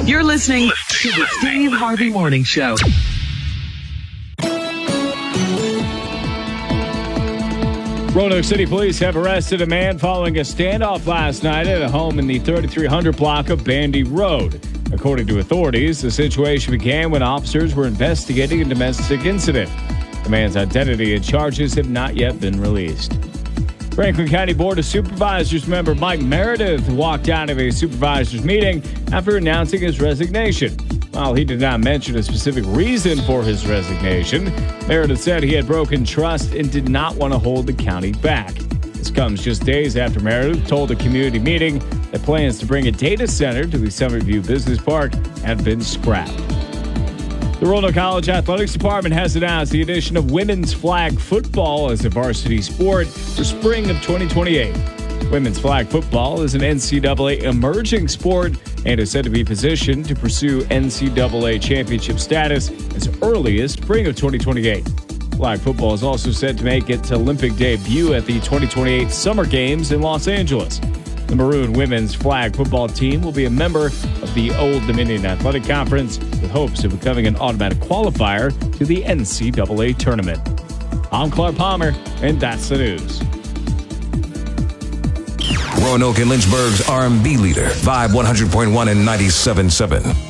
You're listening to the Steve Harvey Morning Show. Roanoke City Police have arrested a man following a standoff last night at a home in the 3300 block of Bandy Road. According to authorities, the situation began when officers were investigating a domestic incident. The man's identity and charges have not yet been released. Franklin County Board of Supervisors member Mike Meredith walked out of a supervisors meeting after announcing his resignation. While he did not mention a specific reason for his resignation, Meredith said he had broken trust and did not want to hold the county back. This comes just days after Meredith told a community meeting that plans to bring a data center to the Summit View Business Park have been scrapped. The Roanoke College Athletics Department has announced the addition of women's flag football as a varsity sport for spring of 2028. Women's flag football is an NCAA emerging sport and is said to be positioned to pursue NCAA championship status as early as spring of 2028. Flag football is also said to make its Olympic debut at the 2028 Summer Games in Los Angeles. The Maroon women's flag football team will be a member of the Old Dominion Athletic Conference with hopes of becoming an automatic qualifier to the NCAA tournament. I'm Clark Palmer, and that's the news. Roanoke and Lynchburg's R&B leader, Vibe 100.1 and 97.7.